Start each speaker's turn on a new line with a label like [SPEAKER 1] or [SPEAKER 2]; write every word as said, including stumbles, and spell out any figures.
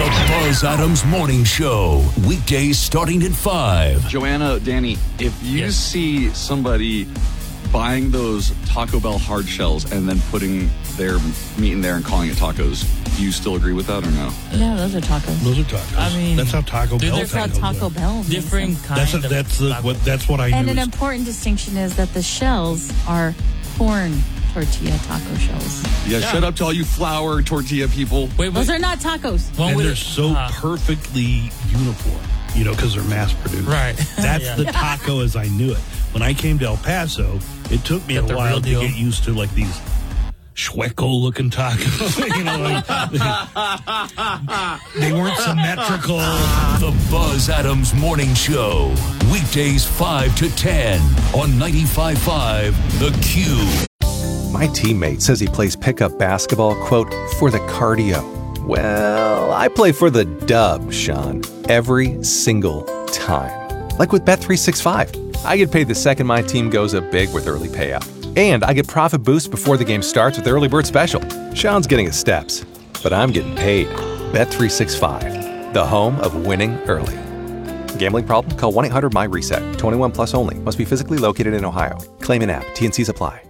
[SPEAKER 1] The Buzz Adams Morning Show. Weekdays starting at five.
[SPEAKER 2] Joanna, Danny, if you
[SPEAKER 3] Yes.
[SPEAKER 2] see somebody buying those Taco Bell hard shells and then putting their meat in there and calling it tacos, do you still agree with that or no?
[SPEAKER 4] Yeah, those are tacos.
[SPEAKER 5] Those are tacos.
[SPEAKER 3] I mean,
[SPEAKER 5] that's how Taco
[SPEAKER 3] dude,
[SPEAKER 5] Bell.
[SPEAKER 3] that's
[SPEAKER 4] That's how Taco Bell makes
[SPEAKER 3] Different
[SPEAKER 4] them.
[SPEAKER 3] kind
[SPEAKER 5] That's a,
[SPEAKER 3] of
[SPEAKER 5] that's the,
[SPEAKER 3] taco.
[SPEAKER 5] what that's what I
[SPEAKER 4] And
[SPEAKER 5] knew.
[SPEAKER 4] an
[SPEAKER 5] is-
[SPEAKER 4] important distinction is that the shells are corn tortilla taco shells.
[SPEAKER 2] Yeah,
[SPEAKER 3] Yeah.
[SPEAKER 2] shut up to all you flour tortilla people.
[SPEAKER 3] Wait,
[SPEAKER 4] Those
[SPEAKER 3] wait.
[SPEAKER 4] are not tacos.
[SPEAKER 3] One
[SPEAKER 5] and
[SPEAKER 3] with-
[SPEAKER 5] they're so
[SPEAKER 3] uh,
[SPEAKER 5] perfectly uniform, you know, because they're mass produced.
[SPEAKER 3] Right.
[SPEAKER 5] That's
[SPEAKER 3] Yeah.
[SPEAKER 5] the taco as I knew it. When I came to El Paso, it took me
[SPEAKER 3] Get
[SPEAKER 5] a
[SPEAKER 3] the
[SPEAKER 5] while
[SPEAKER 3] real
[SPEAKER 5] to
[SPEAKER 3] deal.
[SPEAKER 5] get used to like these Schweckel looking tacos. you know, like, they weren't symmetrical.
[SPEAKER 1] The Buzz Adams Morning Show. Weekdays five to ten on ninety-five point five The Q.
[SPEAKER 6] My teammate says he plays pickup basketball, quote, for the cardio. Well, I play for the dub, Sean, every single time. Like with Bet three sixty-five. I get paid the second my team goes up big with early payout. And I get profit boost before the game starts with Early Bird Special. Sean's getting his steps, but I'm getting paid. Bet three sixty-five, the home of winning early. Gambling problem? Call one eight hundred M Y RESET. twenty-one plus only. Must be physically located in Ohio. Claim in app. T N Cs apply.